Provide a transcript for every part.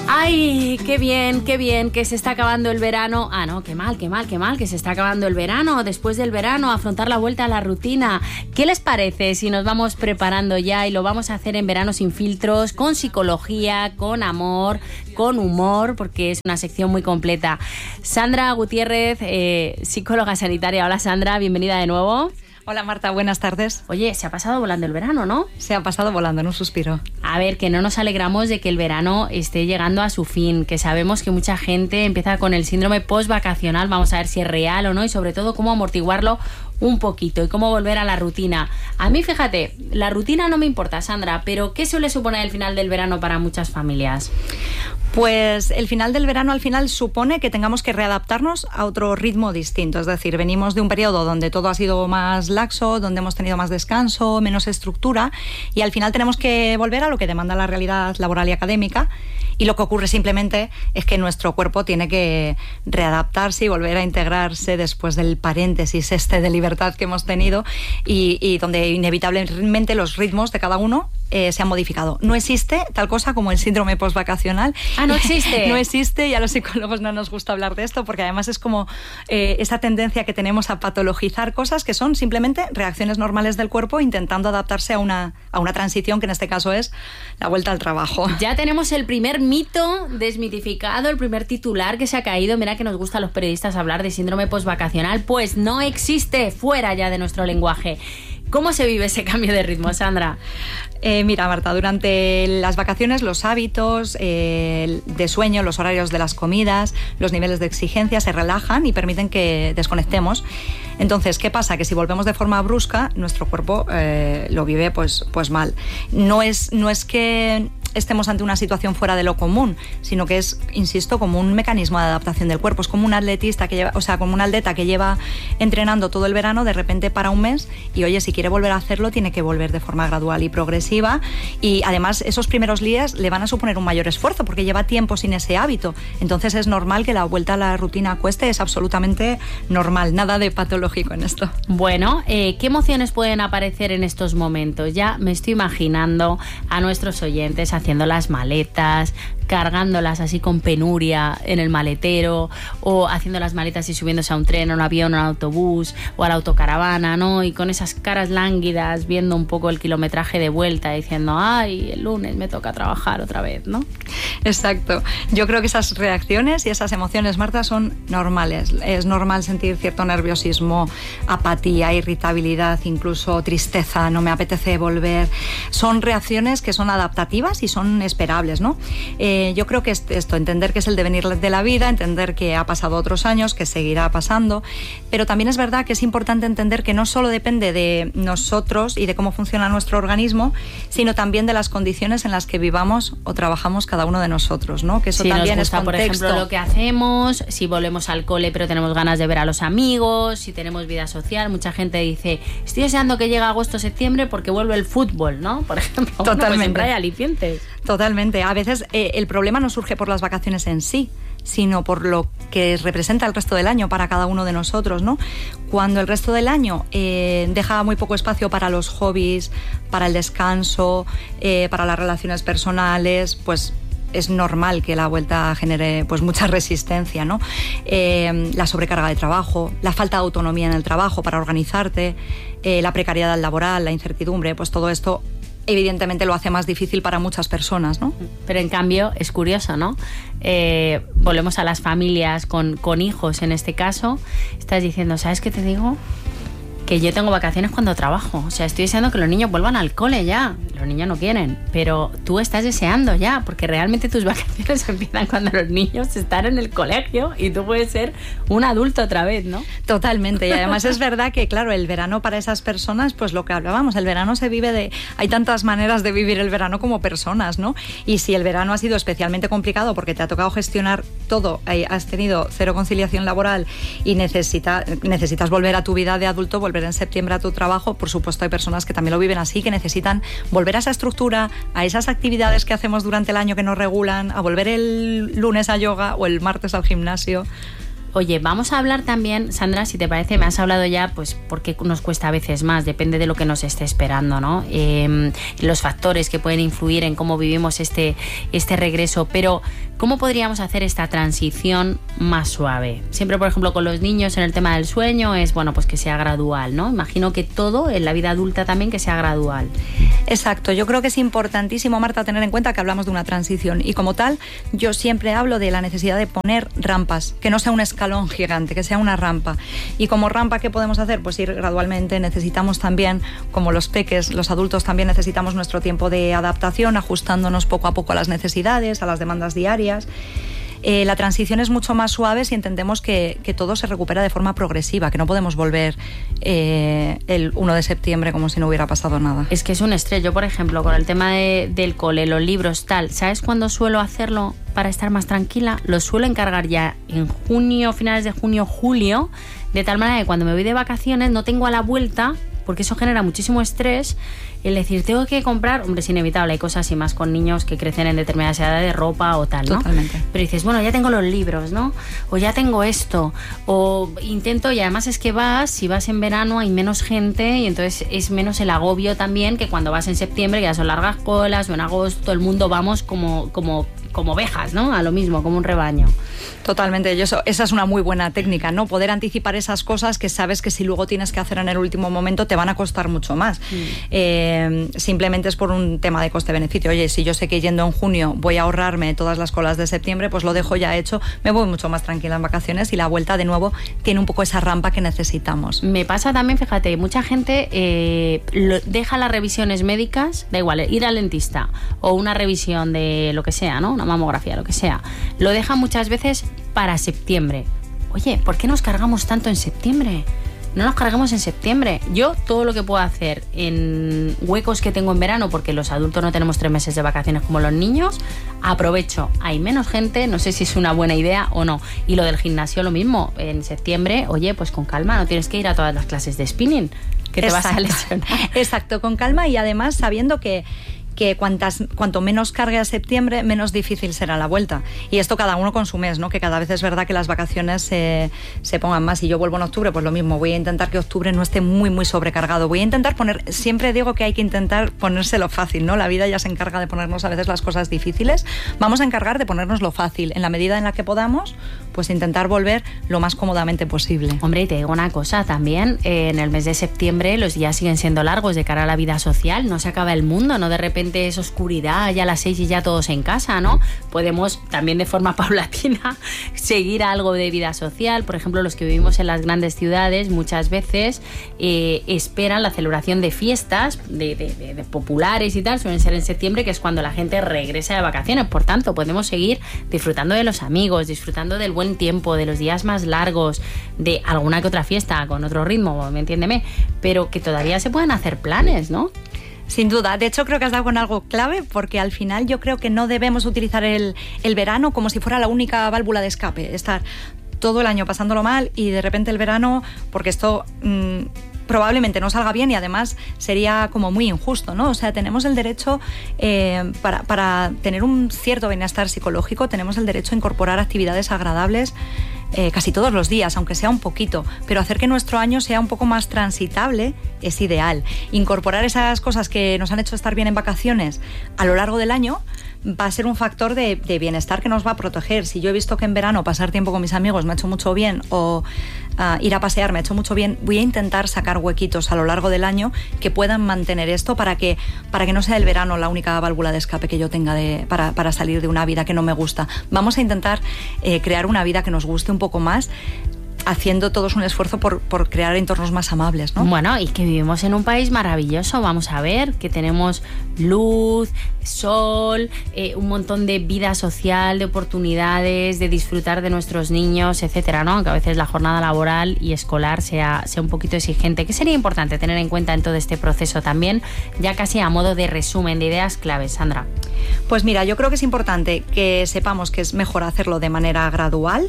Ay, qué bien, que se está acabando el verano. Ah, no, qué mal, que se está acabando el verano. Después del verano, afrontar la vuelta a la rutina. ¿Qué les parece si nos vamos preparando ya y lo vamos a hacer en Verano Sin Filtros, con psicología, con amor, con humor, porque es una sección muy completa? Sandra Gutiérrez, psicóloga sanitaria. Hola, Sandra, bienvenida de nuevo. Hola Marta, buenas tardes. Oye, se ha pasado volando el verano, ¿no? Se ha pasado volando en un suspiro. A ver, que no nos alegramos de que el verano esté llegando a su fin, que sabemos que mucha gente empieza con el síndrome post-vacacional. Vamos a ver si es real o no y sobre todo cómo amortiguarlo un poquito y cómo volver a la rutina. A mí, fíjate, la rutina no me importa, Sandra, pero ¿qué suele suponer el final del verano para muchas familias? Pues el final del verano al final supone que tengamos que readaptarnos a otro ritmo distinto. Es decir, venimos de un periodo donde todo ha sido más laxo, donde hemos tenido más descanso, menos estructura, y al final tenemos que volver a lo que demanda la realidad laboral y académica. Y lo que ocurre simplemente es que nuestro cuerpo tiene que readaptarse y volver a integrarse después del paréntesis de libertad que hemos tenido y donde inevitablemente los ritmos de cada uno se han modificado. No existe tal cosa como el síndrome postvacacional. Ah, no existe. No existe, y a los psicólogos no nos gusta hablar de esto porque además es como esa tendencia que tenemos a patologizar cosas que son simplemente reacciones normales del cuerpo intentando adaptarse a una transición que en este caso es la vuelta al trabajo. Ya tenemos el primer mito desmitificado, el primer titular que se ha caído. Mira que nos gusta a los periodistas hablar de síndrome postvacacional. Pues no existe, fuera ya de nuestro lenguaje. ¿Cómo se vive ese cambio de ritmo, Sandra? Mira, Marta, durante las vacaciones los hábitos de sueño, los horarios de las comidas, los niveles de exigencia se relajan y permiten que desconectemos. Entonces, ¿qué pasa? Que si volvemos de forma brusca, nuestro cuerpo lo vive pues mal. No es que estemos ante una situación fuera de lo común, sino que es, insisto, como un mecanismo de adaptación del cuerpo. Es como un atletista que lleva, como un atleta que lleva entrenando todo el verano, de repente para un mes y, oye, si quiere volver a hacerlo, tiene que volver de forma gradual y progresiva, y además esos primeros días le van a suponer un mayor esfuerzo porque lleva tiempo sin ese hábito. Entonces es normal que la vuelta a la rutina cueste, es absolutamente normal, nada de patológico en esto. Bueno, ¿qué emociones pueden aparecer en estos momentos? Ya me estoy imaginando a nuestros oyentes haciendo las maletas, cargándolas así con penuria en el maletero, o haciendo las maletas y subiéndose a un tren, a un avión, a un autobús o a la autocaravana, ¿no? Y con esas caras lánguidas viendo un poco el kilometraje de vuelta, diciendo, ay, el lunes me toca trabajar otra vez, ¿no? Exacto. Yo creo que esas reacciones y esas emociones, Marta, son normales. Es normal sentir cierto nerviosismo, apatía, irritabilidad, incluso tristeza, no me apetece volver. Son reacciones que son adaptativas y son esperables, ¿no? Yo creo que es esto, entender que es el devenir de la vida, entender que ha pasado otros años, que seguirá pasando, pero también es verdad que es importante entender que no solo depende de nosotros y de cómo funciona nuestro organismo, sino también de las condiciones en las que vivamos o trabajamos cada uno de nosotros, ¿no? Que eso si también nos gusta, es contexto. Por ejemplo, lo que hacemos, si volvemos al cole pero tenemos ganas de ver a los amigos, si tenemos vida social. Mucha gente dice, estoy deseando que llegue agosto o septiembre porque vuelve el fútbol, ¿no? Por ejemplo. Totalmente. Bueno, pues siempre hay alicientes. Totalmente. A veces el problema no surge por las vacaciones en sí, sino por lo que representa el resto del año para cada uno de nosotros, ¿no? Cuando el resto del año deja muy poco espacio para los hobbies, para el descanso, para las relaciones personales, pues es normal que la vuelta genere pues mucha resistencia, ¿no? La sobrecarga de trabajo, la falta de autonomía en el trabajo para organizarte, la precariedad laboral, la incertidumbre, pues todo esto evidentemente lo hace más difícil para muchas personas, ¿no? Pero en cambio es curioso, ¿no? Volvemos a las familias con hijos en este caso. Estás diciendo, ¿sabes qué te digo? Que yo tengo vacaciones cuando trabajo. O sea, estoy deseando que los niños vuelvan al cole ya. Los niños no quieren, pero tú estás deseando ya, porque realmente tus vacaciones empiezan cuando los niños están en el colegio y tú puedes ser un adulto otra vez, ¿no? Totalmente. Y además es verdad que, claro, el verano para esas personas, pues lo que hablábamos, el verano se vive de... Hay tantas maneras de vivir el verano como personas, ¿no? Y si el verano ha sido especialmente complicado porque te ha tocado gestionar todo, has tenido cero conciliación laboral y necesitas volver a tu vida de adulto, volver en septiembre a tu trabajo, por supuesto hay personas que también lo viven así, que necesitan volver a esa estructura, a esas actividades que hacemos durante el año que nos regulan, a volver el lunes a yoga o el martes al gimnasio. Oye, vamos a hablar también, Sandra, si te parece, me has hablado ya, pues, por qué nos cuesta a veces más, depende de lo que nos esté esperando, ¿no? Los factores que pueden influir en cómo vivimos este regreso, pero ¿cómo podríamos hacer esta transición más suave? Siempre, por ejemplo, con los niños en el tema del sueño es, bueno, pues que sea gradual, ¿no? Imagino que todo en la vida adulta también que sea gradual. Exacto, yo creo que es importantísimo, Marta, tener en cuenta que hablamos de una transición y como tal, yo siempre hablo de la necesidad de poner rampas, que no sea un escalón gigante, que sea una rampa. Y como rampa, ¿qué podemos hacer? Pues ir gradualmente. Necesitamos también, como los peques, los adultos también necesitamos nuestro tiempo de adaptación, ajustándonos poco a poco a las necesidades, a las demandas diarias. La transición es mucho más suave si entendemos que todo se recupera de forma progresiva, que no podemos volver el 1 de septiembre como si no hubiera pasado nada. Es que es un estrés. Yo, por ejemplo, con el tema del cole, los libros, tal, ¿sabes cuándo suelo hacerlo para estar más tranquila? Lo suelo encargar ya en junio, finales de junio, julio, de tal manera que cuando me voy de vacaciones no tengo a la vuelta, porque eso genera muchísimo estrés. El decir, tengo que comprar, hombre, es inevitable, hay cosas y más con niños que crecen en determinadas edades de ropa o tal, ¿no? Totalmente. Pero dices, bueno, ya tengo los libros, ¿no? O ya tengo esto, o intento, y además es que si vas en verano hay menos gente y entonces es menos el agobio también que cuando vas en septiembre, que ya son largas colas, o en agosto, el mundo vamos como ovejas, ¿no? A lo mismo, como un rebaño. Totalmente, esa es una muy buena técnica, ¿no? Poder anticipar esas cosas que sabes que si luego tienes que hacer en el último momento te van a costar mucho más. Simplemente es por un tema de coste-beneficio. Oye, si yo sé que yendo en junio voy a ahorrarme todas las colas de septiembre, pues lo dejo ya hecho, me voy mucho más tranquila en vacaciones y la vuelta de nuevo tiene un poco esa rampa que necesitamos. Me pasa también, fíjate, mucha gente deja las revisiones médicas, da igual, ir al dentista o una revisión de lo que sea, ¿no? Una mamografía, lo que sea, lo deja muchas veces para septiembre. Oye, ¿por qué nos cargamos tanto en septiembre? No nos carguemos en septiembre. Yo todo lo que puedo hacer en huecos que tengo en verano, porque los adultos no tenemos 3 meses de vacaciones como los niños, aprovecho. Hay menos gente, no sé si es una buena idea o no. Y lo del gimnasio lo mismo. En septiembre, oye, pues con calma, no tienes que ir a todas las clases de spinning, que te vas a lesionar. Exacto, con calma y además sabiendo que cuanto menos cargue a septiembre, menos difícil será la vuelta. Y esto cada uno con su mes, ¿no? Que cada vez es verdad que las vacaciones se pongan más. Si yo vuelvo en octubre, pues lo mismo. Voy a intentar que octubre no esté muy, muy sobrecargado. Voy a intentar siempre digo que hay que intentar ponérselo fácil, ¿no? La vida ya se encarga de ponernos a veces las cosas difíciles. Vamos a encargar de ponernos lo fácil. En la medida en la que podamos, pues intentar volver lo más cómodamente posible. Hombre, y te digo una cosa también. En el mes de septiembre los días siguen siendo largos de cara a la vida social. No se acaba el mundo, no de repente es oscuridad, ya a las 6 y ya todos en casa, ¿no? Podemos también de forma paulatina seguir algo de vida social. Por ejemplo, los que vivimos en las grandes ciudades muchas veces esperan la celebración de fiestas de populares y tal, suelen ser en septiembre, que es cuando la gente regresa de vacaciones. Por tanto, podemos seguir disfrutando de los amigos, disfrutando del buen tiempo, de los días más largos, de alguna que otra fiesta con otro ritmo, ¿me entiéndeme? Pero que todavía se pueden hacer planes, ¿no? Sin duda, de hecho creo que has dado con algo clave, porque al final yo creo que no debemos utilizar el verano como si fuera la única válvula de escape, estar todo el año pasándolo mal y de repente el verano, porque esto probablemente no salga bien y además sería como muy injusto, ¿no? O sea, tenemos el derecho, para tener un cierto bienestar psicológico, tenemos el derecho a incorporar actividades agradables casi todos los días, aunque sea un poquito, pero hacer que nuestro año sea un poco más transitable es ideal. Incorporar esas cosas que nos han hecho estar bien en vacaciones a lo largo del año va a ser un factor de bienestar que nos va a proteger. Si yo he visto que en verano pasar tiempo con mis amigos me ha hecho mucho bien, o ir a pasear me ha hecho mucho bien, voy a intentar sacar huequitos a lo largo del año que puedan mantener esto para que no sea el verano la única válvula de escape que yo tenga para salir de una vida que no me gusta. Vamos a intentar crear una vida que nos guste un poco más, haciendo todos un esfuerzo por crear entornos más amables, ¿no? Bueno, y que vivimos en un país maravilloso, vamos a ver, que tenemos luz, sol, un montón de vida social, de oportunidades, de disfrutar de nuestros niños, etcétera, ¿no? Aunque a veces la jornada laboral y escolar sea un poquito exigente. ¿Qué sería importante tener en cuenta en todo este proceso también, ya casi a modo de resumen, de ideas claves, Sandra? Pues mira, yo creo que es importante que sepamos que es mejor hacerlo de manera gradual,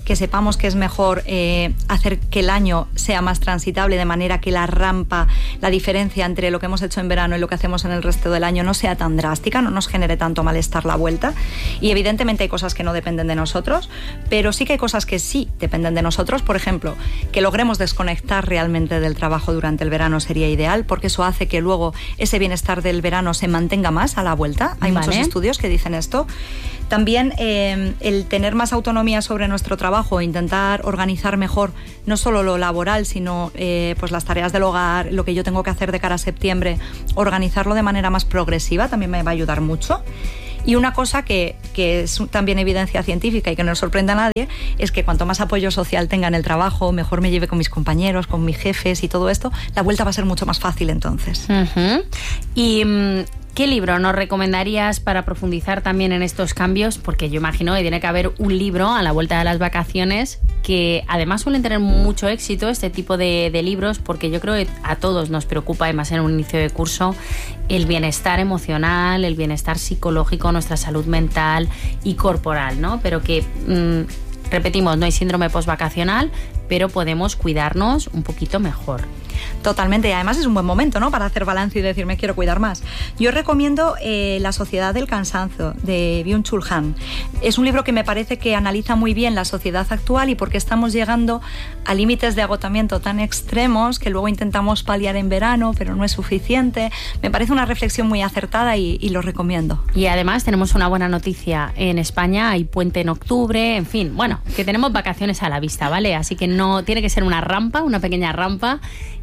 que sepamos que es mejor hacer que el año sea más transitable, de manera que la rampa, la diferencia entre lo que hemos hecho en verano y lo que hacemos en el resto del año no sea tan drástica, no nos genere tanto malestar la vuelta. Y evidentemente hay cosas que no dependen de nosotros, pero sí que hay cosas que sí dependen de nosotros. Por ejemplo, que logremos desconectar realmente del trabajo durante el verano sería ideal, porque eso hace que luego ese bienestar del verano se mantenga más a la vuelta. Hay muchos estudios que dicen esto. También el tener más autonomía sobre nuestro trabajo, intentar organizar mejor no solo lo laboral, sino pues las tareas del hogar, lo que yo tengo que hacer de cara a septiembre, organizarlo de manera más progresiva también me va a ayudar mucho. Y una cosa que es también evidencia científica y que no nos sorprende a nadie, es que cuanto más apoyo social tenga en el trabajo, mejor me lleve con mis compañeros, con mis jefes y todo esto, la vuelta va a ser mucho más fácil entonces. Uh-huh. Y ¿qué libro nos recomendarías para profundizar también en estos cambios? Porque yo imagino que tiene que haber un libro a la vuelta de las vacaciones, que además suelen tener mucho éxito este tipo de libros, porque yo creo que a todos nos preocupa, además en un inicio de curso, el bienestar emocional, el bienestar psicológico, nuestra salud mental y corporal, ¿no? Pero que, repetimos, no hay síndrome postvacacional, pero podemos cuidarnos un poquito mejor. Totalmente, y además es un buen momento, ¿no?, para hacer balance y decir me quiero cuidar más. Yo recomiendo La sociedad del cansancio, de Byung-Chul Han. Es un libro que me parece que analiza muy bien la sociedad actual y por qué estamos llegando a límites de agotamiento tan extremos que luego intentamos paliar en verano, pero no es suficiente. Me parece una reflexión muy acertada y lo recomiendo. Y además tenemos una buena noticia. En España hay puente en octubre, en fin, bueno, que tenemos vacaciones a la vista, ¿vale? Así que no tiene que ser una rampa, una pequeña rampa,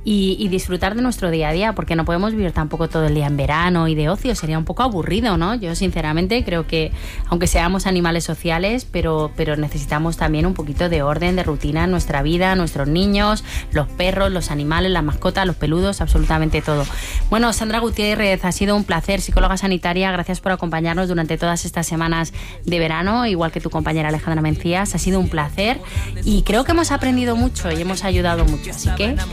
y disfrutar de nuestro día a día, porque no podemos vivir tampoco todo el día en verano y de ocio, sería un poco aburrido, ¿no? Yo sinceramente creo que aunque seamos animales sociales, pero necesitamos también un poquito de orden, de rutina en nuestra vida, nuestros niños, los perros, los animales, las mascotas, los peludos, absolutamente todo. Bueno, Sandra Gutiérrez, ha sido un placer, psicóloga sanitaria, gracias por acompañarnos durante todas estas semanas de verano, igual que tu compañera Alejandra Mencías, ha sido un placer y creo que hemos aprendido mucho y hemos ayudado mucho, así que